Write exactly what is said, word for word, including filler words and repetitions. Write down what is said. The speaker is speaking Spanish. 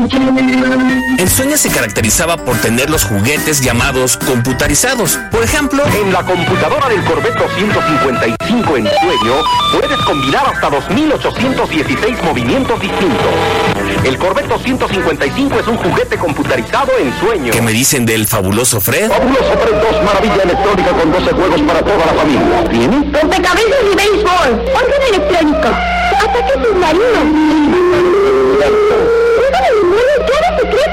Ensueño se caracterizaba por tener los juguetes llamados computarizados. Por ejemplo, en la computadora del Corvette doscientos cincuenta y cinco Ensueño puedes combinar hasta dos mil ochocientos dieciséis movimientos distintos. El Corvette doscientos cincuenta y cinco es un juguete computarizado Ensueño. ¿Qué me dicen del fabuloso Fred? Fabuloso Fred dos, maravilla electrónica con doce juegos para toda la familia. ¿Tiene? Rompecabezas y béisbol, orden electrónico, ataque submarino, un